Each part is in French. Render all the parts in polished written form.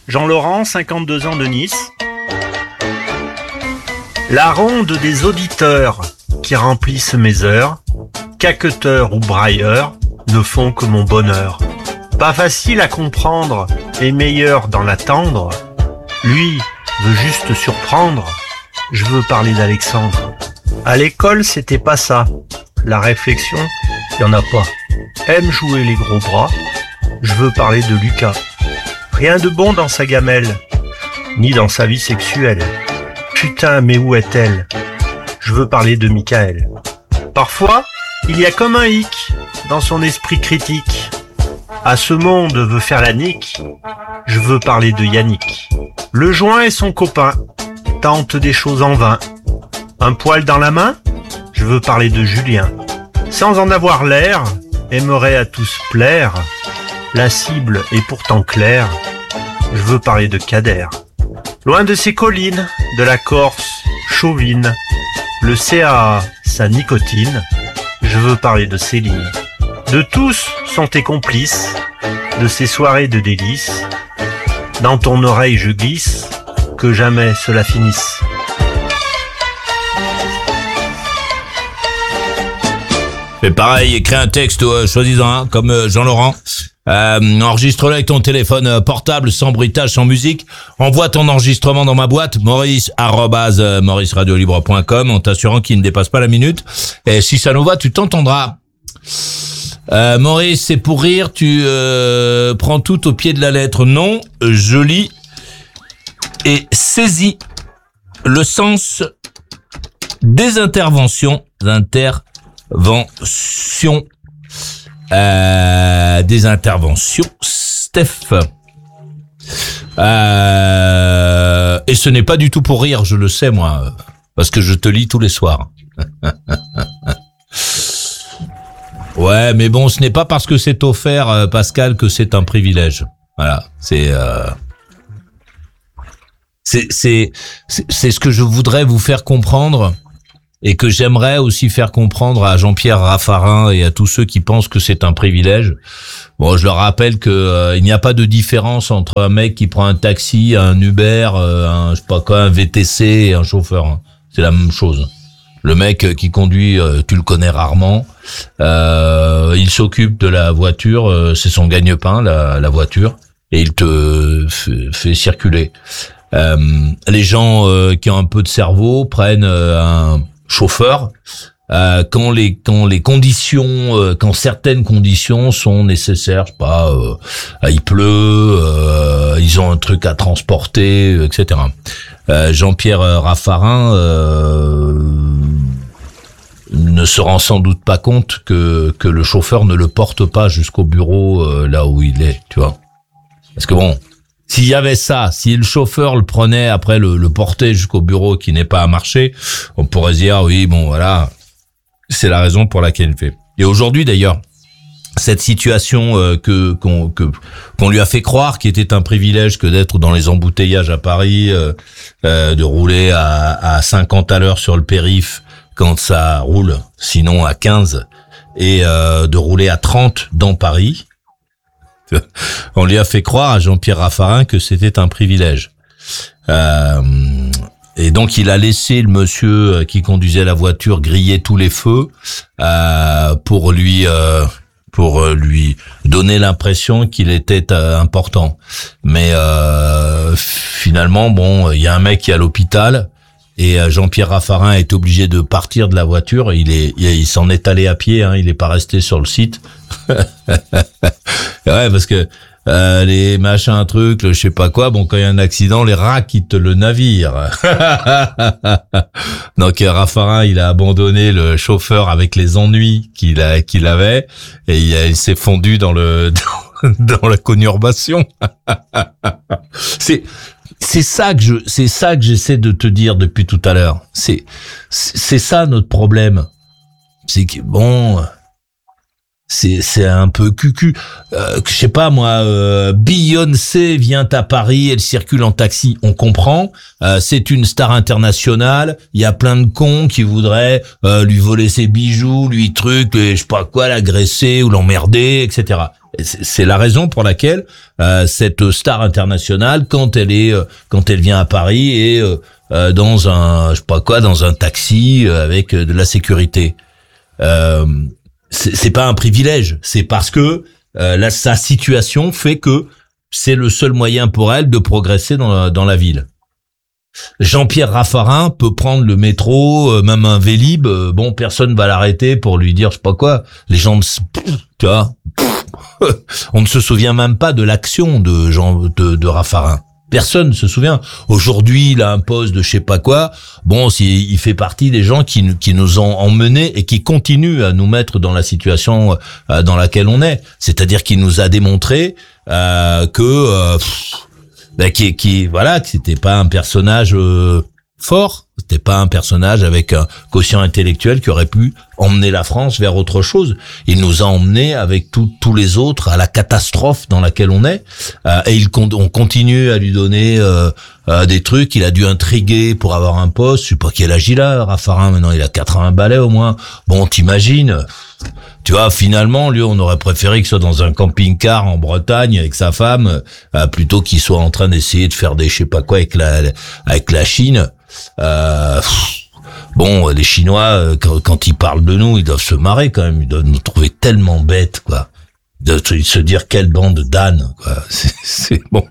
Jean-Laurent, 52 ans de Nice. La ronde des auditeurs qui remplissent mes heures, caqueteurs ou brailleurs, ne font que mon bonheur. Pas facile à comprendre et meilleur d'en attendre. Lui veut juste surprendre. Je veux parler d'Alexandre. À l'école, c'était pas ça. La réflexion, y en a pas. Aime jouer les gros bras. Je veux parler de Lucas. Rien de bon dans sa gamelle, ni dans sa vie sexuelle. Putain, mais où est-elle? Je veux parler de Michael. Parfois, il y a comme un hic dans son esprit critique. À ce monde veut faire la nique. Je veux parler de Yannick. Le joint et son copain tentent des choses en vain. Un poil dans la main? Je veux parler de Julien. Sans en avoir l'air, aimerait à tous plaire. La cible est pourtant claire. Je veux parler de Kader. Loin de ces collines, de la Corse chauvine, le CAA, sa nicotine. Je veux parler de Céline. De tous sont tes complices, de ces soirées de délices. Dans ton oreille je glisse, que jamais cela finisse. C'est pareil, écris un texte, choisis-en un, comme Jean-Laurent. Enregistre-le avec ton téléphone portable, sans bruitage, sans musique. Envoie ton enregistrement dans ma boîte, maurice@mauriceradiolibre.com, en t'assurant qu'il ne dépasse pas la minute. Et si ça nous va, tu t'entendras. Maurice, c'est pour rire, tu prends tout au pied de la lettre. Non, je lis et saisis le sens des interventions. Des interventions, Steph. Et ce n'est pas du tout pour rire, je le sais moi, parce que je te lis tous les soirs. Ouais, mais bon, ce n'est pas parce que c'est offert, Pascal, que c'est un privilège. Voilà, c'est ce que je voudrais vous faire comprendre. Et que j'aimerais aussi faire comprendre à Jean-Pierre Raffarin et à tous ceux qui pensent que c'est un privilège. Bon, je leur rappelle que il n'y a pas de différence entre un mec qui prend un taxi, un Uber, un je sais pas quoi, un VTC et un chauffeur. C'est la même chose. Le mec qui conduit, tu le connais rarement. Il s'occupe de la voiture, c'est son gagne-pain, la voiture, et il te fait circuler. Les gens qui ont un peu de cerveau prennent un chauffeur quand certaines conditions sont nécessaires, je sais pas, il pleut, ils ont un truc à transporter, etc. Jean-Pierre Raffarin ne se rend sans doute pas compte que le chauffeur ne le porte pas jusqu'au bureau là où il est, tu vois. Parce que bon, s'il y avait ça, si le chauffeur le prenait après le porter jusqu'au bureau qui n'est pas à marcher, on pourrait se dire oui, bon voilà, c'est la raison pour laquelle il fait. Et aujourd'hui d'ailleurs, cette situation qu'on lui a fait croire qui était un privilège que d'être dans les embouteillages à Paris, de rouler à 50 à l'heure sur le périph' quand ça roule, sinon à 15, et de rouler à 30 dans Paris. On lui a fait croire à Jean-Pierre Raffarin que c'était un privilège. Et donc il a laissé le monsieur qui conduisait la voiture griller tous les feux pour lui donner l'impression qu'il était important. Mais finalement, bon, il y a un mec qui est à l'hôpital et Jean-Pierre Raffarin est obligé de partir de la voiture. Il s'en est allé à pied, hein, il est pas resté sur le site. Ouais, parce que les machins trucs, je sais pas quoi, bon, quand il y a un accident, les rats quittent le navire. Donc Raffarin, il a abandonné le chauffeur avec les ennuis qu'il avait et il s'est fondu dans la conurbation. C'est ça que j'essaie de te dire depuis tout à l'heure. C'est ça notre problème. C'est que bon, c'est un peu cucu. Je sais pas moi, Beyoncé vient à Paris, elle circule en taxi, on comprend. C'est une star internationale. Il y a plein de cons qui voudraient lui voler ses bijoux, lui je sais pas quoi, l'agresser ou l'emmerder, etc. C'est la raison pour laquelle cette star internationale, quand elle vient à Paris, est dans un taxi avec de la sécurité. C'est pas un privilège, c'est parce que sa situation fait que c'est le seul moyen pour elle de progresser dans la ville. Jean-Pierre Raffarin peut prendre le métro, même un Vélib, bon, personne va l'arrêter pour lui dire je sais pas quoi. Les gens, tu vois, on ne se souvient même pas de l'action de Raffarin. Personne ne se souvient. Aujourd'hui, il a un poste de je sais pas quoi. Bon, il fait partie des gens qui nous ont emmenés et qui continuent à nous mettre dans la situation dans laquelle on est. C'est-à-dire qu'il nous a démontré que c'était pas un personnage fort. C'était pas un personnage avec un quotient intellectuel qui aurait pu emmener la France vers autre chose. Il nous a emmenés avec tous les autres à la catastrophe dans laquelle on est. Et on continue à lui donner des trucs. Il a dû intriguer pour avoir un poste. Je sais pas quel âge il a, Raffarin. Maintenant, il a 80 balais au moins. Bon, t'imagines. Tu vois, finalement, lui, on aurait préféré qu'il soit dans un camping-car en Bretagne avec sa femme, plutôt qu'il soit en train d'essayer de faire des je sais pas quoi avec la Chine. Bon, les Chinois, quand ils parlent de nous, ils doivent se marrer quand même. Ils doivent nous trouver tellement bêtes, quoi. Ils doivent se dire quelle bande d'ânes, quoi. C'est bon.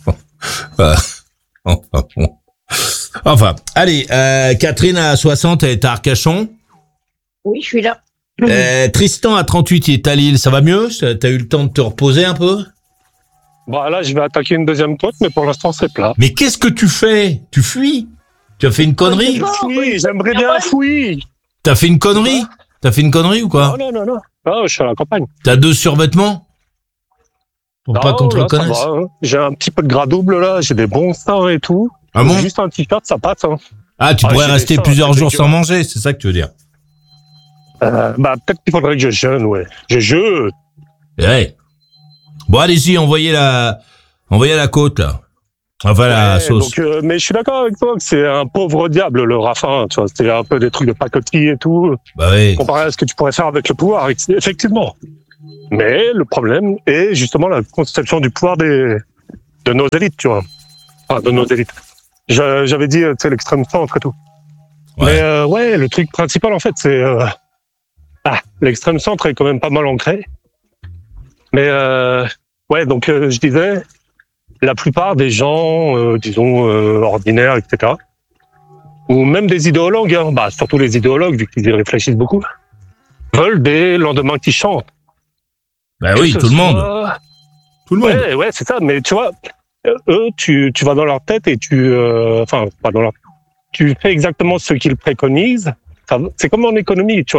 Enfin, allez, Catherine à 60, elle est à Arcachon. Oui, je suis là. Tristan à 38, il est à Lille. Ça va mieux? T'as eu le temps de te reposer un peu? Bon, là, je vais attaquer une deuxième côte, mais pour l'instant, c'est plat. Mais qu'est-ce que tu fais? Tu fuis? Tu as fait une connerie? Oui, j'aimerais bien fouiller. T'as fait une connerie? T'as fait une connerie ou quoi? Non. Ah, je suis à la campagne. T'as 2 survêtements? Pour pas qu'on te là, reconnaisse? ça va, hein. J'ai un petit peu de gras double, là. J'ai des bons seins et tout. Ah bon? Juste un t-shirt, ça passe, hein. Ah, tu pourrais j'ai rester des seins, plusieurs jours c'est sans manger, c'est ça que tu veux dire? Peut-être qu'il faudrait que je jeûne, ouais. Je jeûne. Ouais. Bon, allez-y, envoyez la côte, là. Enfin, la sauce. Donc, mais je suis d'accord avec toi que c'est un pauvre diable, le Raffarin, tu vois. C'est un peu des trucs de pacotille et tout. Bah oui. Comparé à ce que tu pourrais faire avec le pouvoir, effectivement. Mais le problème est justement la conception du pouvoir de nos élites, tu vois. Enfin, de nos élites. J'avais dit, c'est l'extrême centre et tout. Ouais. Mais le truc principal, en fait, c'est... l'extrême centre est quand même pas mal ancré. Mais donc je disais, la plupart des gens, disons, ordinaires, etc., ou même des idéologues, hein, surtout les idéologues, vu qu'ils y réfléchissent beaucoup, veulent des lendemains qui chantent. Bah oui, tout le monde. Tout le monde. Ouais, c'est ça. Mais tu vois, eux, tu vas dans leur tête et pas dans leur... Tu fais exactement ce qu'ils préconisent. C'est comme en économie, tu vois.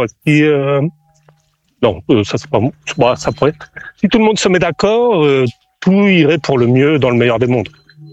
Non, ça c'est pas bon. Ça pourrait être. Si tout le monde se met d'accord, tout irait pour le mieux dans le meilleur des mondes.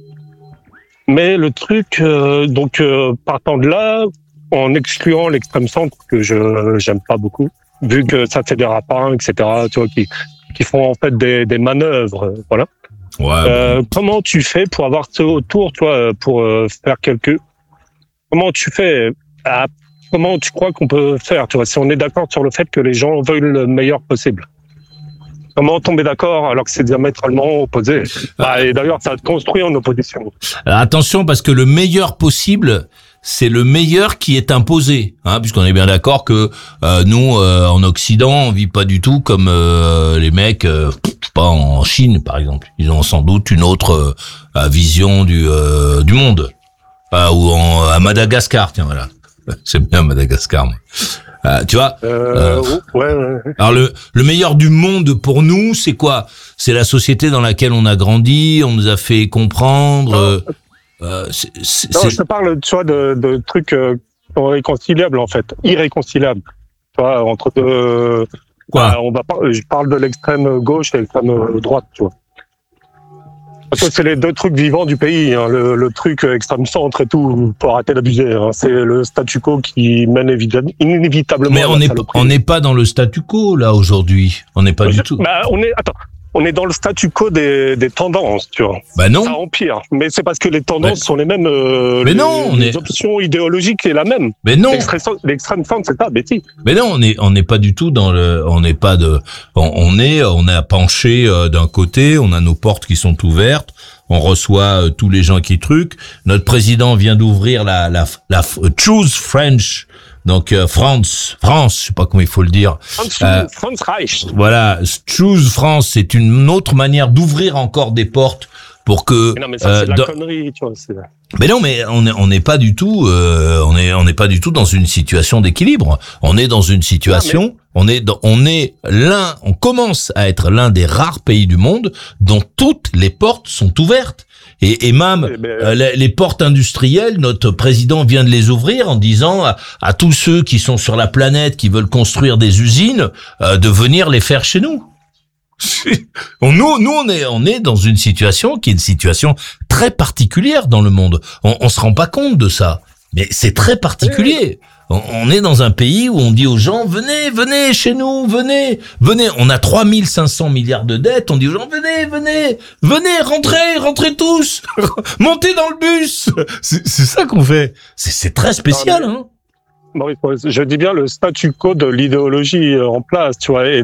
Mais le truc, partant de là, en excluant l'extrême centre que j'aime pas beaucoup, vu que ça fait des rapins, etc., tu vois, qui font en fait des manœuvres, voilà. Ouais. Comment tu fais pour avoir ce autour, toi, pour faire Comment tu fais Comment tu crois qu'on peut faire, tu vois, si on est d'accord sur le fait que les gens veulent le meilleur possible? Comment tomber d'accord alors que c'est diamétralement opposé? Et d'ailleurs, ça te construit en opposition. Alors attention, parce que le meilleur possible, c'est le meilleur qui est imposé, hein, puisqu'on est bien d'accord que nous, en Occident, on vit pas du tout comme les mecs, pas en Chine, par exemple. Ils ont sans doute une autre vision du monde. Ou à Madagascar, tiens, voilà. J'aime bien Madagascar, moi. Tu vois, ouais. Alors le meilleur du monde pour nous, c'est quoi? C'est la société dans laquelle on a grandi, on nous a fait comprendre. Non, je te parle, tu vois, de trucs réconciliables en fait, irréconciliables. Tu vois, entre deux. Quoi? Je parle de l'extrême gauche et l'extrême droite, tu vois. Parce que c'est les deux trucs vivants du pays, hein. Le truc extrême centre et tout, faut arrêter d'abuser, hein. C'est le statu quo qui mène inévitablement. Mais on n'est pas dans le statu quo là aujourd'hui. On n'est pas du tout. Attends, on est dans le statu quo des tendances, tu vois. Bah non. Ça empire, mais c'est parce que les tendances sont les mêmes. Mais non, les options idéologiques est la même. Mais non. L'extrême centre, c'est ça, Betty. Mais non, on n'est pas du tout dans le, on a penché d'un côté, on a nos portes qui sont ouvertes, on reçoit tous les gens qui truquent. Notre président vient d'ouvrir la Choose French. Donc France, je sais pas comment il faut le dire. France Reich. Voilà, Choose France, c'est une autre manière d'ouvrir encore des portes pour que. Mais non, mais ça c'est de la connerie, tu vois. Mais non, mais on n'est pas du tout, on n'est pas du tout dans une situation d'équilibre. On est dans une situation, on commence à être l'un des rares pays du monde dont toutes les portes sont ouvertes. Et même les portes industrielles, notre président vient de les ouvrir en disant à tous ceux qui sont sur la planète, qui veulent construire des usines, de venir les faire chez nous. On est dans une situation qui est une situation très particulière dans le monde. On se rend pas compte de ça, mais c'est très particulier. On est dans un pays où on dit aux gens, venez chez nous, venez. On a 3500 milliards de dettes. On dit aux gens, venez, rentrez tous. Montez dans le bus. C'est ça qu'on fait. C'est très spécial, hein. Maurice, je dis bien le statu quo de l'idéologie en place, tu vois, et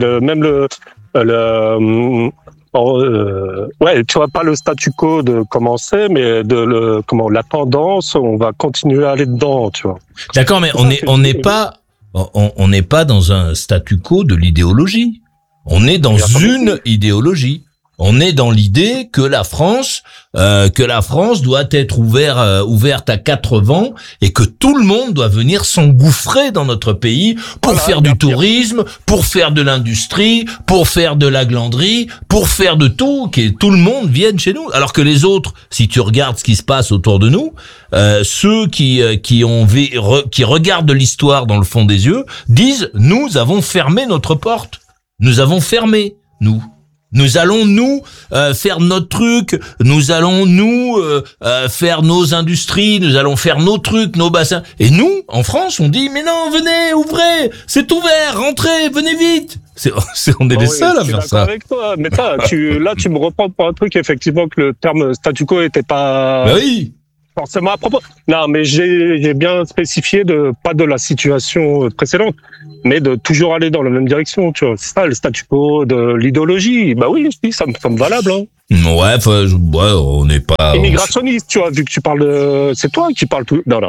tu vois, pas le statu quo de comment c'est, mais la tendance, on va continuer à aller dedans, tu vois. D'accord, mais on n'est pas dans un statu quo de l'idéologie. On est dans une idéologie. On est dans l'idée que la France doit être ouverte à quatre vents et que tout le monde doit venir s'engouffrer dans notre pays pour faire du tourisme, pour faire de l'industrie, pour faire de la glanderie, pour faire de tout, que tout le monde vienne chez nous. Alors que les autres, si tu regardes ce qui se passe autour de nous, ceux qui regardent l'histoire dans le fond des yeux disent nous avons fermé notre porte, nous avons fermé nous. Nous allons faire notre truc, nous allons faire nos industries, nous allons faire nos trucs, nos bassins. Et nous, en France, on dit mais non, venez, ouvrez, c'est ouvert, rentrez, venez vite. On est les seuls à faire ça. Avec toi, mais tu me reprends pour un truc effectivement que le terme statu quo était pas. Bah oui. Forcément à propos. Non, mais j'ai bien spécifié pas de la situation précédente, mais de toujours aller dans la même direction, tu vois. C'est ça, le statu quo de l'idéologie. Bah oui, je dis, ça me semble valable, hein. Ouais, on n'est pas... Immigrationniste, tu vois, vu que tu parles c'est toi qui parles tout... Non.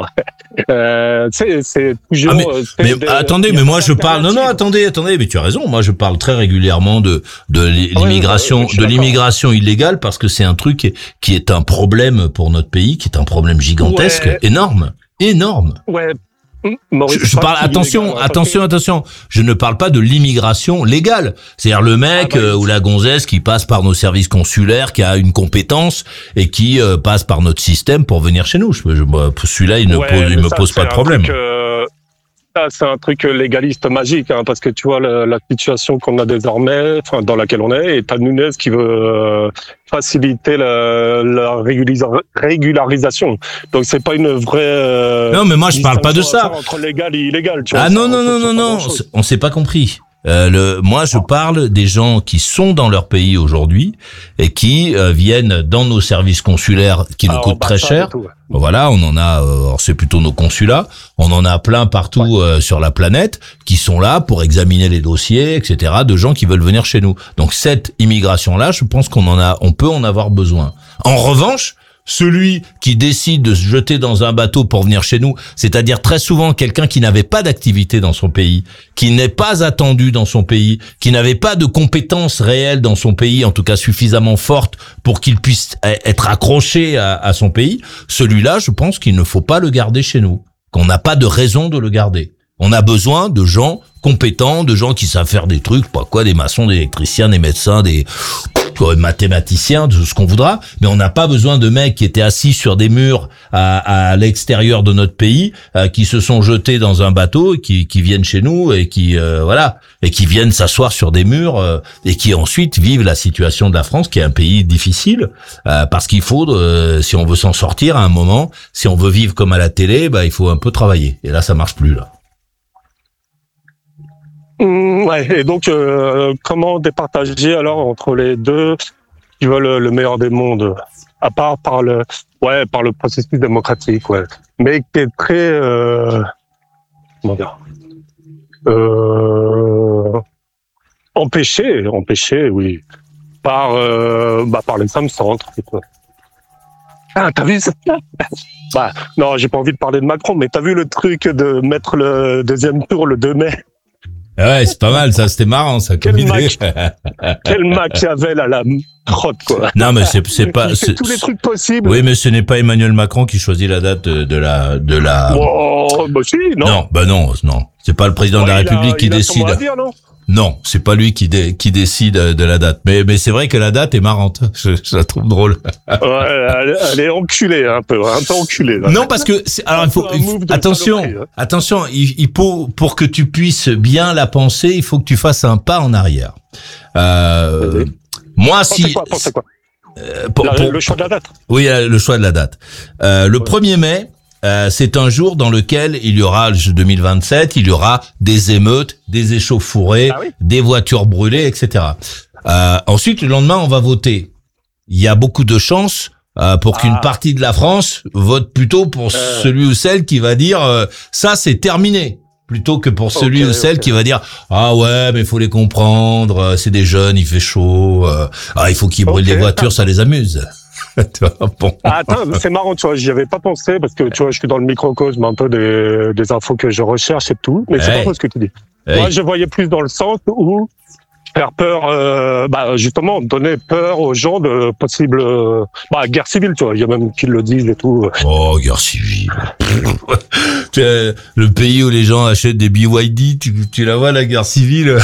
C'est toujours... mais attendez, mais moi je parle... Non, attendez, mais tu as raison. Moi je parle très régulièrement de l'immigration illégale parce que c'est un truc qui est un problème pour notre pays, qui est un problème gigantesque, énorme. Ouais. Je parle, attention. Je ne parle pas de l'immigration légale. C'est-à-dire le mec ou la gonzesse qui passe par nos services consulaires, qui a une compétence et qui passe par notre système pour venir chez nous. Celui-là, il me pose pas de problème. Ça, c'est un truc légaliste magique, hein, parce que tu vois la situation qu'on a désormais, enfin dans laquelle on est, et t'as Nunez qui veut faciliter la régularisation. Donc c'est pas une vraie. Non, mais moi je parle pas de ça. Entre légal et illégal. Tu vois, non. On s'est pas compris. Moi, je parle des gens qui sont dans leur pays aujourd'hui et qui viennent dans nos services consulaires qui nous coûtent très cher. Voilà, on en a, c'est plutôt nos consulats, on en a plein partout sur la planète qui sont là pour examiner les dossiers, etc. de gens qui veulent venir chez nous. Donc cette immigration-là, je pense on peut en avoir besoin. En revanche, celui qui décide de se jeter dans un bateau pour venir chez nous, c'est-à-dire très souvent quelqu'un qui n'avait pas d'activité dans son pays, qui n'est pas attendu dans son pays, qui n'avait pas de compétences réelles dans son pays, en tout cas suffisamment fortes pour qu'il puisse être accroché à son pays, celui-là, je pense qu'il ne faut pas le garder chez nous, qu'on n'a pas de raison de le garder. On a besoin de gens compétents, de gens qui savent faire des trucs, des maçons, des électriciens, des médecins, des mathématiciens, tout ce qu'on voudra, mais on n'a pas besoin de mecs qui étaient assis sur des murs à l'extérieur de notre pays, qui se sont jetés dans un bateau, qui viennent chez nous et qui viennent s'asseoir sur des murs et qui ensuite vivent la situation de la France, qui est un pays difficile, parce qu'il faut, si on veut s'en sortir à un moment, si on veut vivre comme à la télé, il faut un peu travailler. Et là, ça marche plus là. Ouais, et donc, comment départager alors entre les deux qui veulent le meilleur des mondes, à part par le processus démocratique, ouais, mais qui est très, comment dire, empêché, oui, par les femmes centres. Ah, t'as vu ça? Bah, non, j'ai pas envie de parler de Macron, mais t'as vu le truc de mettre le deuxième tour le 2 mai? Ouais, c'est pas mal, ça, c'était marrant, ça, comme idée. Quel Machiavel à la crotte, quoi. Non, mais c'est pas, Il fait tous les trucs possibles. Oui, mais ce n'est pas Emmanuel Macron qui choisit la date de la. Oh, bah si, non. Non. C'est pas le président de la République qui décide. Non, c'est pas lui qui décide de la date. Mais c'est vrai que la date est marrante. Je la trouve drôle. Ouais, elle est enculée, un peu enculée. Là. Non, parce que alors attention, il faut, pour que tu puisses bien la penser, il faut que tu fasses un pas en arrière. Moi, Pensez quoi le choix de la date. Oui, le choix de la date. Le 1er mai, c'est un jour dans lequel il y aura, 2027, il y aura des émeutes, des échauffourées, des voitures brûlées, etc. Ensuite, le lendemain, on va voter. Il y a beaucoup de chances pour qu'une partie de la France vote plutôt pour celui ou celle qui va dire ça, c'est terminé, plutôt que pour celui ou celle qui va dire ah ouais, mais faut les comprendre, c'est des jeunes, il fait chaud, il faut qu'ils brûlent les voitures, ça les amuse. Tu vois, bon. Attends, c'est marrant, tu vois, j'y avais pas pensé parce que tu vois, je suis dans le microcosme un peu des infos que je recherche et tout, mais c'est pas faux ce que tu dis. Moi, je voyais plus dans le sens où faire peur, justement, donner peur aux gens de possible, guerre civile, tu vois. Il y a même qui le disent et tout. Oh, guerre civile. Le pays où les gens achètent des BYD, tu la vois, la guerre civile?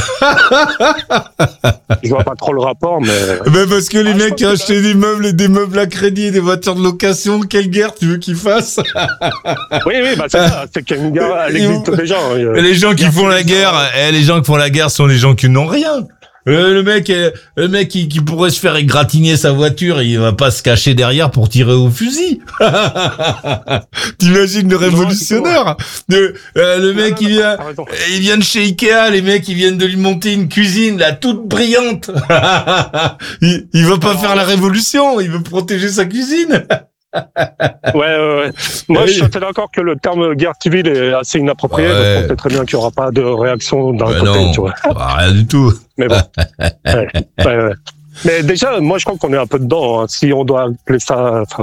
Je vois pas trop le rapport, mais parce que les mecs qui achètent des meubles à crédit et des voitures de location, quelle guerre tu veux qu'ils fassent? Oui, c'est ça. C'est qu'il y a une guerre, elle existe déjà. Les gens qui font la guerre, les gens qui font la guerre sont les gens qui n'ont rien. Le mec qui pourrait se faire égratigner sa voiture, il va pas se cacher derrière pour tirer au fusil. T'imagines le révolutionnaire? Le mec il vient de chez Ikea, les mecs ils viennent de lui monter une cuisine là toute brillante. il va pas faire la révolution, il veut protéger sa cuisine. Ouais. Moi, je suis assez d'accord que le terme guerre civile est assez inapproprié. Parce qu'on sait très bien qu'il y aura pas de réaction d'un côté, non, tu vois. Rien du tout. Mais bon. Ouais. Mais déjà, moi, je crois qu'on est un peu dedans. Hein. Si on doit appeler ça,